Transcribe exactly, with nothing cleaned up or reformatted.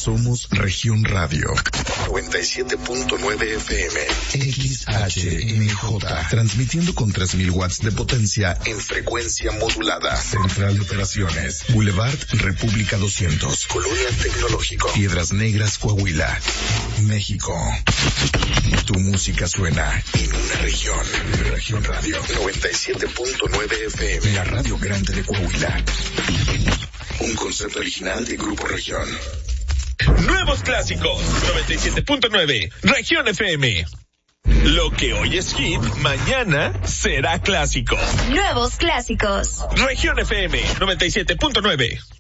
Somos Región Radio. noventa y siete punto nueve F M. X H M J. Transmitiendo con tres mil watts de potencia en frecuencia modulada. Central de Operaciones. Boulevard República doscientos. Colonia Tecnológico. Piedras Negras, Coahuila, México. Tu música suena en una región. Región Radio noventa y siete punto nueve F M. La radio grande de Coahuila. Un concepto original de Grupo Región. Nuevos clásicos. noventa y siete punto nueve. Región F M. Lo que hoy es hit, mañana será clásico. Nuevos clásicos. Región F M noventa y siete punto nueve.